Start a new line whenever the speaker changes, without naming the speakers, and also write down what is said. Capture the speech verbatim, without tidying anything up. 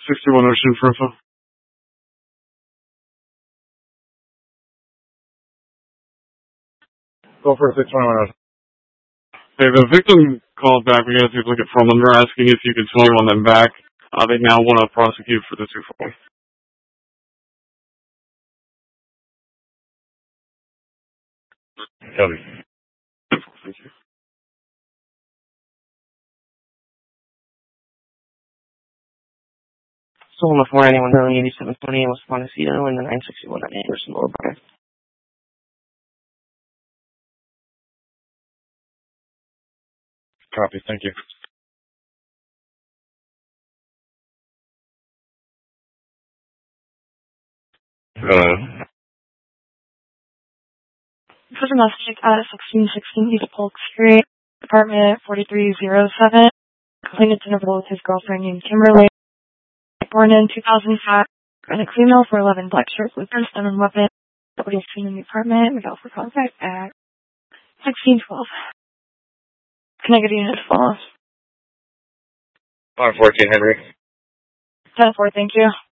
sixty-one Ocean for info. Go for six twenty-one Ocean. Hey, the victim called back. We got to take a look at from them. They're asking if you could tow on them back. Uh, they now want to prosecute for the two four. Copy. Thank you.
So on the four ninety-one Berlin eighty-seven twenty in West Montecito and the nine sixty-one at Anderson Lower Bar.
Copy. Thank you. Uh,
For domestic at sixteen sixteen East Polk Street, apartment forty-three oh seven. Complainant interval with his girlfriend named Kimberly. Born in two thousand five. And a female for eleven black shirts with a stun and weapon. Nobody was seen in the apartment. We got for contact at sixteen twelve. Can I get a unit to follow?
on fourteen Henry.
ten four, thank you.